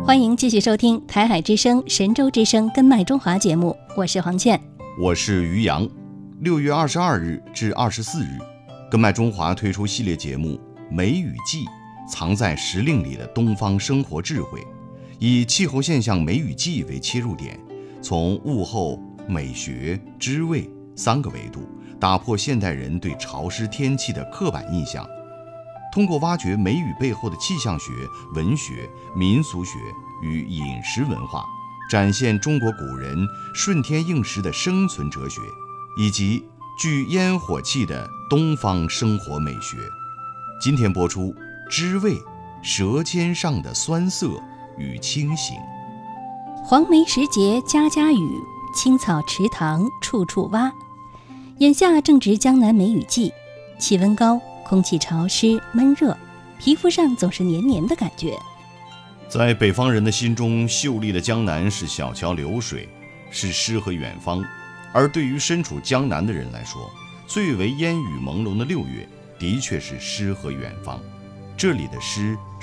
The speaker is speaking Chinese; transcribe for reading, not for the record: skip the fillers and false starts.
欢迎继续收听台海之声、神州之声根脉中华节目，我是黄倩， 我是于洋。6月22日至24日，根脉中华推出系列节目《梅雨季》，藏在时令里的东方生活智慧，以气候现象梅雨季为切入点，从物候、美学、知味3个维度，打破现代人对潮湿天气的刻板印象。通过挖掘梅雨背后的气象学、文学、民俗学与饮食文化，展现中国古人顺天应时的生存哲学，以及具烟火气的东方生活美学。今天播出知味，舌尖上的酸涩与清醒。 黄梅时节家家雨，青草池塘处处蛙。眼下正值江南梅雨季，气温高，空气潮湿闷热，皮肤上总是黏黏的感觉。 在北方人的心中，秀丽的江南是小桥流水，是诗和远方。而对于身处江南的人来说，最为烟雨朦胧的6月的确是诗和远方。这里的诗